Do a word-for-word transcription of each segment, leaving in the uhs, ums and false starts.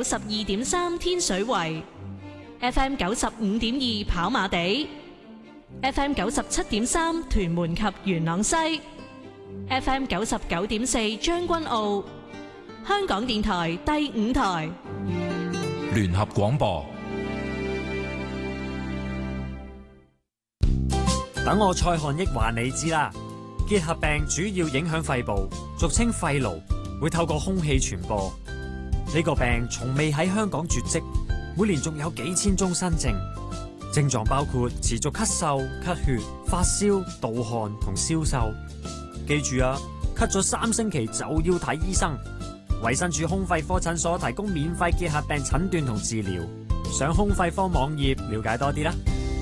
十二點三天水圍，F M 九十五點二跑馬地，F M 九十七點三屯門及元朗西，F M 九十九點四將軍澳，香港電台第五台聯合廣播。 等我蔡漢益話你知啦，結核病主要影響肺部，俗稱肺癆，會透過空氣傳播。呢個病從未喺香港絕跡，每年仲有幾千宗新症，症狀包括持續咳嗽、咳血、發燒、盜汗同消瘦。記住啊，咳咗三星期就要睇醫生。衛生署胸肺科診所提供免費結核病診斷同治療，上胸肺科網頁了解多啲啦。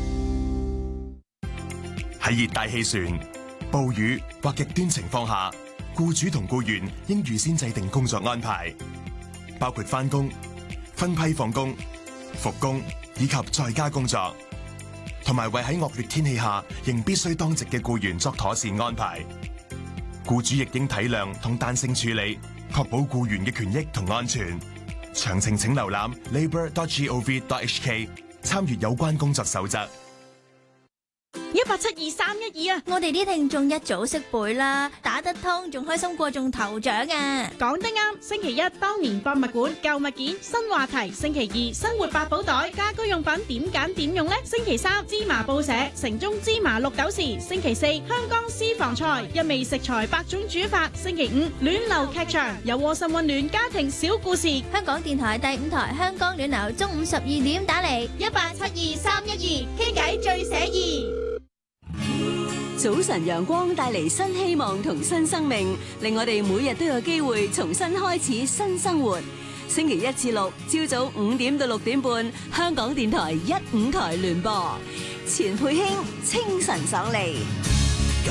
喺熱帶氣旋、暴雨或極端情況下，僱主同僱員應預先制定工作安排，包括返工、分批放工、復工以及在家工作，同埋為喺惡劣天氣下仍必須當值嘅僱員作妥善安排。僱主亦應體諒同彈性處理，確保僱員嘅權益同安全。詳情請瀏覽 labour dot gov dot h k 參閱有關工作守則。 一八七二三一二啊！ 我哋啲聽眾一早識背啦，打得通仲開心過中頭獎啊！ 講得啱，星期一當年博物館舊物件新話題，星期二生活百寶袋家居用品點揀點用呢？星期三芝麻報社城中芝麻綠豆豉，星期四香港私房菜一味食材百種煮法，星期五暖流劇場有窩心溫暖家庭小故事。 香港電台第五台香港暖流中午十二點打嚟一八七二三一二傾偈最寫意。 早晨陽光帶嚟新希望同新生命，令我哋每日都有機會重新開始新生活。星期一至六朝早五點到六點半，香港電台一五台聯播，錢佩卿清晨爽利。